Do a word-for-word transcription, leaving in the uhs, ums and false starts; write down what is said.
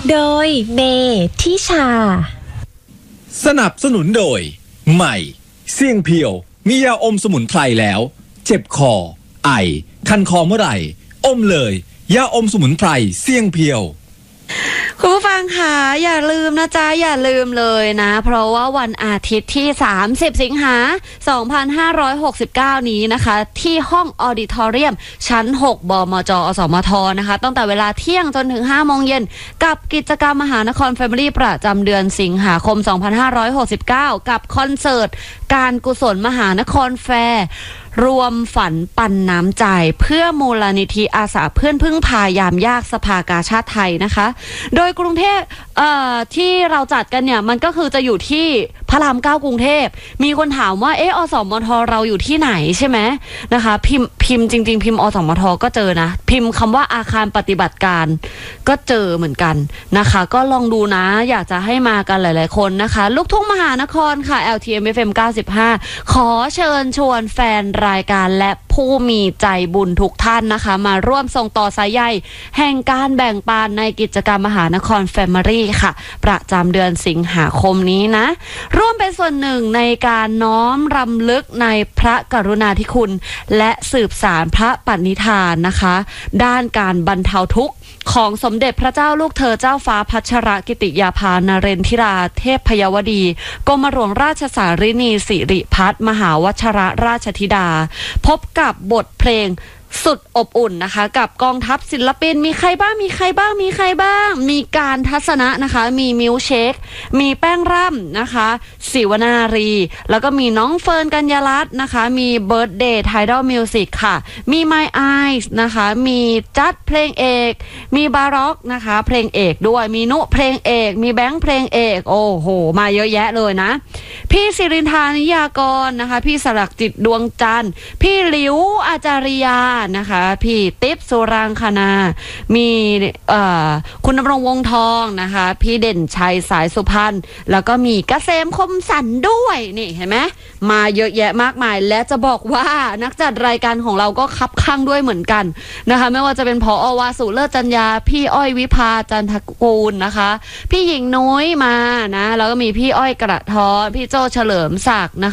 โดยเมทิชาสนับสนุนโดยใหม่เสี่ยงเพียวมียาอมสมุนไพรแล้วเจ็บคอไอคันคอเมื่อไหร่อมเลยยาอมสมุนไพรเสี่ยงเพียวคุณผู้ฟังค่ะอย่าลืมนะจ๊ะอย่าลืมเลยนะเพราะว่าวันอาทิตย์ที่สามสิบสิงหาสองพันห้าร้อยหกสิบเก้านี้นะคะที่ห้องออดิทอเรียมชั้นหกบมจอสมทนะคะตั้งแต่เวลาเที่ยงจนถึงห้าโมงเย็นกับกิจกรรมมหานครแฟมิลี่ประจำเดือนสิงหาคมสองพันห้าร้อยหกสิบเก้ากับคอนเสิร์ตการกุศลมหานครแฟร์รวมฝันปันน้ำใจเพื่อมูลนิธิอาสาเพื่อนพึ่งพายามยากสภากาชาติไทยนะคะโดยกรุงเทพเอ่อที่เราจัดกันเนี่ยมันก็คือจะอยู่ที่พระรามเก้ากรุงเทพมีคนถามว่าเอออสมทเราอยู่ที่ไหนใช่ไหมนะคะพิมพ์พิมพ์จริงๆพิมพ์อสมทก็เจอนะพิมพ์คำว่าอาคารปฏิบัติการก็เจอเหมือนกันนะคะก็ลองดูนะอยากจะให้มากันหลายๆคนนะคะลูกทุ่งมหานครค่ะ แอล ที เอ็ม เอฟ เอ็ม เก้าสิบห้าขอเชิญชวนแฟนรายการและผู้มีใจบุญทุกท่านนะคะมาร่วมส่งต่อสายใยแห่งการแบ่งปันในกิจกรรมมหานครแฟมิลี่ค่ะประจำเดือนสิงหาคมนี้นะร่วมเป็นส่วนหนึ่งในการน้อมรำลึกในพระกรุณาธิคุณและสืบสารพระปณิธานนะคะด้านการบรรเทาทุกข์ของสมเด็จพระเจ้าลูกเธอเจ้าฟ้าพัชรกิติยาภานเรนทิราเทพพยวดีกรมหลวงราชสารินีสิริพัฒน์มหาวชรราชธิดาพบกับบทเพลงสุดอบอุ่นนะคะกับกองทัพศิลปินมีใครบ้างมีใครบ้างมีใครบ้างมีการทัศนะนะคะมีมิวเชคมีแป้งร่ำนะคะศิวนารีแล้วก็มีน้องเฟิร์นกัญญารัตน์นะคะมีเบิร์ธเดย์ไทดอลมิวสิกค่ะมี My Eyes นะคะมีจัดเพลงเอกมีบาร็อกนะคะเพลงเอกด้วยมีนุเพลงเอกมีแบงค์เพลงเอกโอ้โหมาเยอะแยะเลยนะพี่สิรินทานิยากรนะคะพี่สลักจิตดวงจันทร์พี่หลิวอาจาริยานะคะพี่ติ๊บสุรางคณามีคุณดำรงวงทองนะคะพี่เด่นชัยสายสุพรรณแล้วก็มีเกษมคมสันด้วยนี่เห็นไหมมาเยอะแยะมากมายและจะบอกว่านักจัดรายการของเราก็คับข้างด้วยเหมือนกันนะคะไม่ว่าจะเป็นผอ.วาสุเลิศจัญญาพี่อ้อยวิภาจันทกูลนะคะพี่หญิงน้อยมานะแล้วก็มีพี่อ้อยกระท้อนพี่โจเฉลิมศักดิ์นะคะ